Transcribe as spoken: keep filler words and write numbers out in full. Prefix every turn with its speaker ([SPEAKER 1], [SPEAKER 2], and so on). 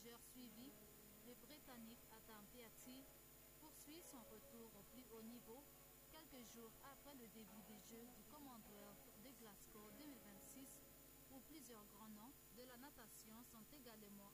[SPEAKER 1] nageur suivi, le Britannique Adam Peaty poursuit son retour au plus haut niveau quelques jours après le début des Jeux du Commonwealth de Glasgow deux mille vingt-six, où plusieurs grands noms de la natation sont également